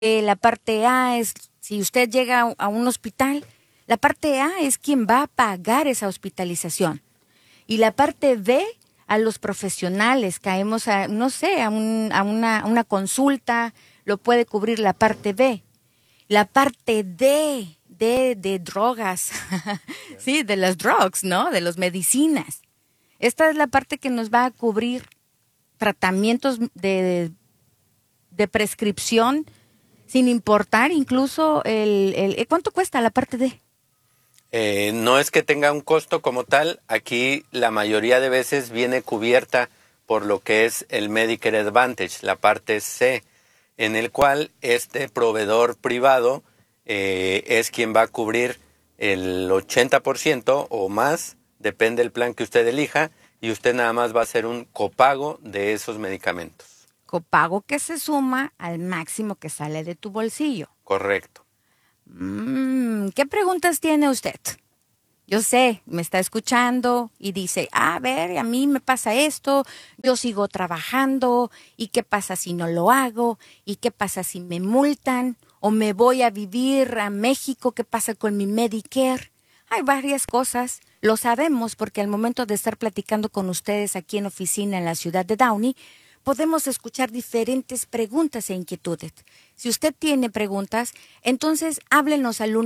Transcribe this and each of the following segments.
La parte A es, si usted llega a un hospital, la parte A es quien va a pagar esa hospitalización. Y la parte B, a los profesionales, caemos a, no sé, a una consulta, lo puede cubrir la parte B. La parte D, de drogas, sí, de las drugs, ¿no? De las medicinas. Esta es la parte que nos va a cubrir tratamientos de prescripción, sin importar incluso ¿cuánto cuesta la parte D? No es que tenga un costo como tal, aquí la mayoría de veces viene cubierta por lo que es el Medicare Advantage, la parte C, en el cual este proveedor privado es quien va a cubrir el 80% o más, depende del plan que usted elija, y usted nada más va a hacer un copago de esos medicamentos. Copago que se suma al máximo que sale de tu bolsillo. Correcto. ¿Qué preguntas tiene usted? Yo sé, me está escuchando y dice, a ver, a mí me pasa esto, yo sigo trabajando, ¿y qué pasa si no lo hago? ¿Y qué pasa si me multan? ¿O me voy a vivir a México? ¿Qué pasa con mi Medicare? Hay varias cosas, lo sabemos porque al momento de estar platicando con ustedes aquí en oficina en la ciudad de Downey, podemos escuchar diferentes preguntas e inquietudes. Si usted tiene preguntas, entonces háblenos al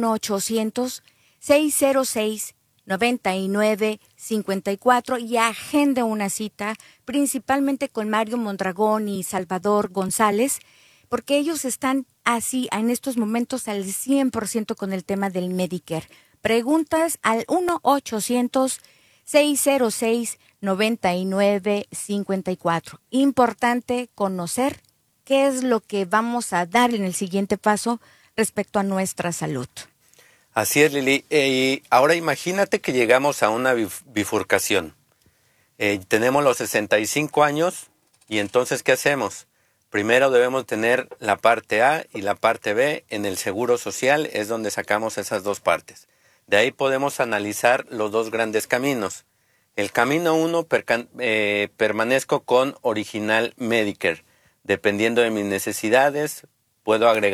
1-800-606-9954 y agende una cita, principalmente con Mario Mondragón y Salvador González, porque ellos están así en estos momentos al 100% con el tema del Medicare. Preguntas al 1-800-606-9954. Importante conocer qué es lo que vamos a dar en el siguiente paso respecto a nuestra salud. Así es, Lili. Y ahora imagínate que llegamos a una bifurcación. Tenemos los 65 años y entonces, ¿qué hacemos? Primero debemos tener la parte A y la parte B en el Seguro Social, es donde sacamos esas dos partes. De ahí podemos analizar los dos grandes caminos. El camino 1, permanezco con Original Medicare. Dependiendo de mis necesidades, puedo agregar